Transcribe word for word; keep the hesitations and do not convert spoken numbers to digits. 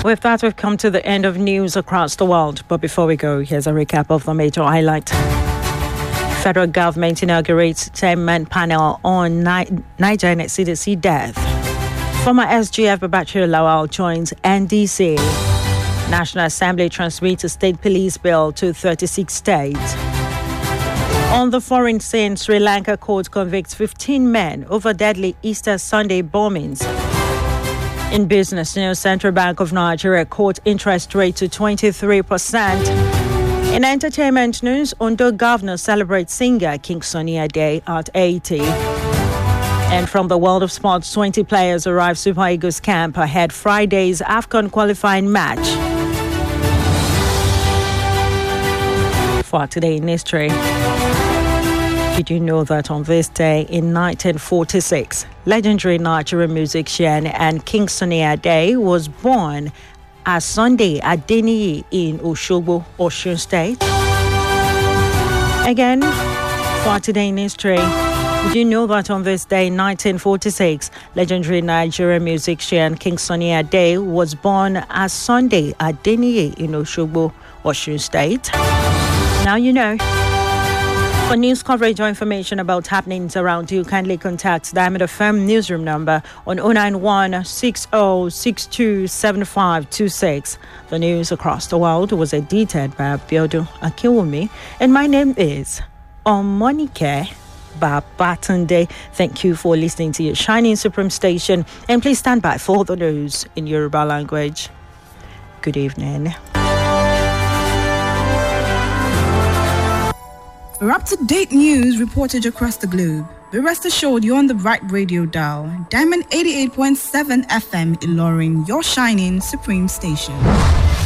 With that, we've come to the end of news across the world. But before we go, here's a recap of the major highlights. Federal government inaugurates ten-man panel on Ni- Niger and C D C death. Former S G F Babachir Lawal joins N D C. National Assembly transmits a state police bill to thirty-six states. On the foreign scene, Sri Lanka court convicts fifteen men over deadly Easter Sunday bombings. In business news, Central Bank of Nigeria cut interest rate to twenty-three percent. In entertainment news, Ondo Governor celebrates singer King Sunny Ade at eighty. And from the world of sports, twenty players arrive Super Eagles camp ahead Friday's AFCON qualifying match. For today in history, did you know that on this day in nineteen forty-six, legendary Nigerian musician and King Sunny Ade was born as Sunday Adeniyi in Oshogbo, Osun State? Again, for today in history, did you know that on this day in nineteen forty-six, legendary Nigerian musician King Sunny Ade was born as Sunday Adeniyi in Oshogbo, Osun State? Now you know. For news coverage or information about happenings around you, kindly contact Diamond F M newsroom number on zero nine one, six zero six two, seven five two six. The news across the world was edited by Abiodun Akinwumi, and my name is Omonike Babatunde. Thank you for listening to your Shining Supreme station, and please stand by for the news in Yoruba language. Good evening. For up-to-date news reported across the globe, be rest assured you're on the right radio dial. Diamond eighty-eight point seven F M Ilorin, your shining supreme station.